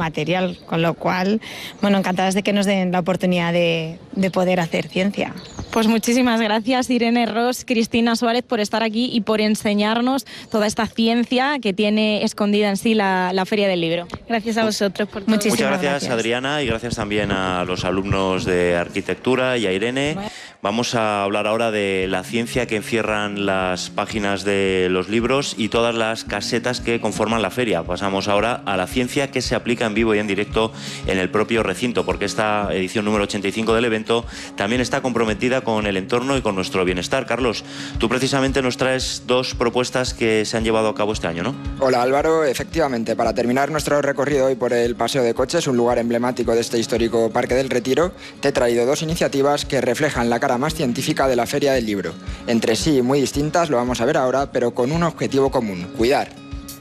material, con lo cual, bueno, encantadas de que nos den la oportunidad de poder hacer ciencia. Pues muchísimas gracias, Irene Ros, Cristina Suárez, por estar aquí y por enseñarnos toda esta ciencia que tiene escondida en sí la Feria del Libro. Gracias a vosotros por todo. Muchas gracias, Adriana, y gracias también a los alumnos de Arquitectura y a Irene. Vamos a hablar ahora de la ciencia que encierran las páginas de los libros y todas las casetas que conforman la feria. Pasamos ahora a la ciencia que se aplica en vivo y en directo en el propio recinto, porque esta edición número 85 del evento también está comprometida con el entorno y con nuestro bienestar. Carlos, tú precisamente nos traes dos propuestas que se han llevado a cabo este año, ¿no? Hola Álvaro, efectivamente, para terminar nuestro recorrido hoy por el Paseo de Coches, un lugar emblemático de este histórico Parque del Retiro, te he traído dos iniciativas que reflejan la cara más científica de la Feria del Libro. Entre sí muy distintas, lo vamos a ver ahora, pero con un objetivo común: cuidar.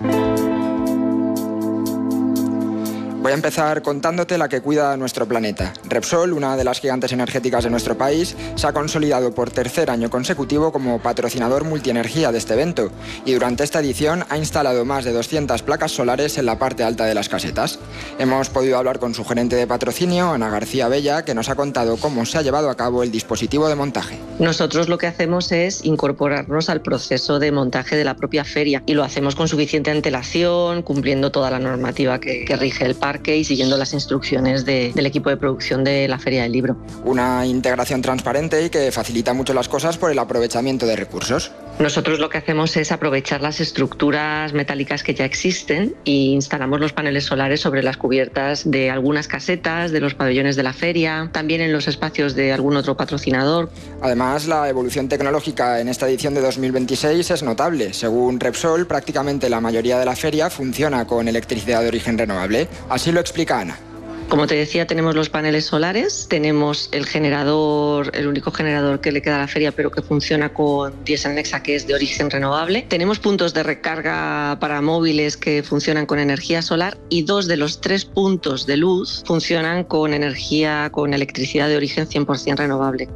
Voy a empezar contándote la que cuida nuestro planeta. Repsol, una de las gigantes energéticas de nuestro país, se ha consolidado por tercer año consecutivo como patrocinador multienergía de este evento y durante esta edición ha instalado más de 200 placas solares en la parte alta de las casetas. Hemos podido hablar con su gerente de patrocinio, Ana García Bella, que nos ha contado cómo se ha llevado a cabo el dispositivo de montaje. Nosotros lo que hacemos es incorporarnos al proceso de montaje de la propia feria y lo hacemos con suficiente antelación, cumpliendo toda la normativa que rige el parque y siguiendo las instrucciones del equipo de producción de la Feria del Libro. Una integración transparente y que facilita mucho las cosas por el aprovechamiento de recursos. Nosotros lo que hacemos es aprovechar las estructuras metálicas que ya existen e instalamos los paneles solares sobre las cubiertas de algunas casetas, de los pabellones de la feria, también en los espacios de algún otro patrocinador. Además, la evolución tecnológica en esta edición de 2026 es notable. Según Repsol, prácticamente la mayoría de la feria funciona con electricidad de origen renovable. Así lo explica Ana. Como te decía, tenemos los paneles solares, tenemos el generador, el único generador que le queda a la feria, pero que funciona con diésel Nexa, que es de origen renovable. Tenemos puntos de recarga para móviles que funcionan con energía solar y 2 de los 3 puntos de luz funcionan con electricidad de origen 100% renovable.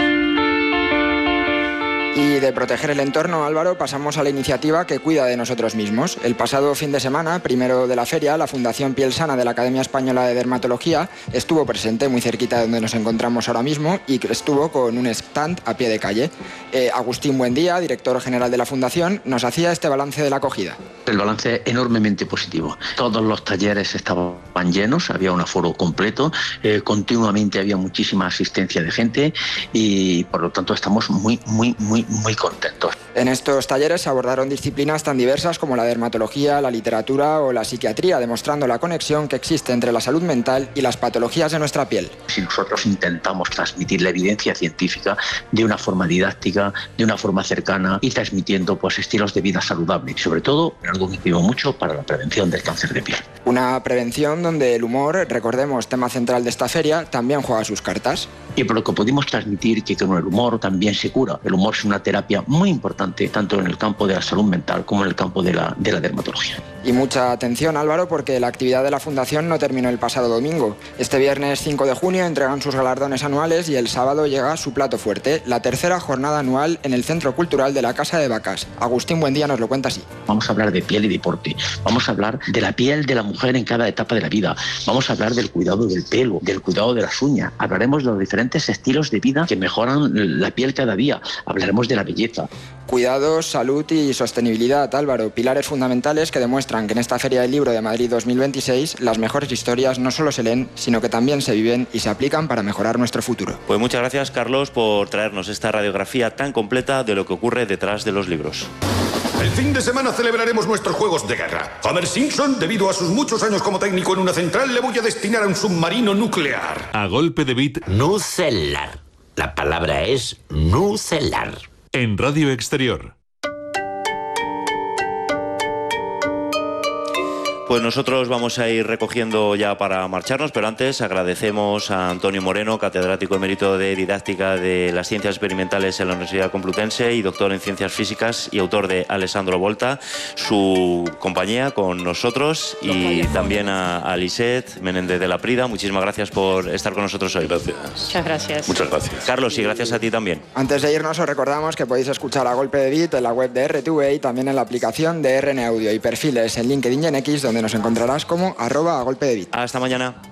Y de proteger el entorno, Álvaro, pasamos a la iniciativa que cuida de nosotros mismos. El pasado fin de semana, primero de la feria, la Fundación Piel Sana de la Academia Española de Dermatología estuvo presente muy cerquita de donde nos encontramos ahora mismo y estuvo con un stand a pie de calle. Agustín Buendía, director general de la Fundación, nos hacía este balance de la acogida. El balance es enormemente positivo. Todos los talleres estaban llenos, había un aforo completo, continuamente había muchísima asistencia de gente y por lo tanto estamos muy contentos. En estos talleres se abordaron disciplinas tan diversas como la dermatología, la literatura o la psiquiatría, demostrando la conexión que existe entre la salud mental y las patologías de nuestra piel. Si nosotros intentamos transmitir la evidencia científica de una forma didáctica, de una forma cercana y transmitiendo estilos de vida saludables, y sobre todo algo que pido mucho para la prevención del cáncer de piel. Una prevención donde el humor, recordemos, tema central de esta feria, también juega sus cartas. Y por lo que pudimos transmitir que con el humor también se cura. El humor es una terapia muy importante tanto en el campo de la salud mental como en el campo de la dermatología. Y mucha atención, Álvaro, porque la actividad de la Fundación no terminó el pasado domingo. Este viernes 5 de junio entregan sus galardones anuales y el sábado llega su plato fuerte, la tercera jornada anual en el Centro Cultural de la Casa de Vacas. Agustín Buendía nos lo cuenta así. Vamos a hablar de piel y deporte, vamos a hablar de la piel de la mujer en cada etapa de la vida, vamos a hablar del cuidado del pelo, del cuidado de las uñas, hablaremos de los diferentes estilos de vida que mejoran la piel cada día, hablaremos de la belleza. Cuidados, salud y sostenibilidad, Álvaro, pilares fundamentales que demuestran que en esta Feria del Libro de Madrid 2026 las mejores historias no solo se leen, sino que también se viven y se aplican para mejorar nuestro futuro. Pues muchas gracias, Carlos, por traernos esta radiografía tan completa de lo que ocurre detrás de los libros. El fin de semana celebraremos nuestros juegos de guerra. Homer Simpson, debido a sus muchos años como técnico en una central, le voy a destinar a un submarino nuclear. A golpe de beat. Nucelar. La palabra es nucelar. En Radio Exterior. Pues nosotros vamos a ir recogiendo ya para marcharnos, pero antes agradecemos a Antonio Moreno, catedrático emérito de Didáctica de las Ciencias Experimentales en la Universidad Complutense y doctor en Ciencias Físicas y autor de Alessandro Volta, su compañía con nosotros, y también a Lisette Menéndez de la Prida. Muchísimas gracias por estar con nosotros hoy. Gracias. Muchas gracias. Muchas gracias. Carlos, y gracias a ti también. Antes de irnos os recordamos que podéis escuchar A Golpe de Beat en la web de RTV y también en la aplicación de RN Audio y perfiles en LinkedIn y en X, donde donde nos encontrarás como @agolpedebit. Hasta mañana.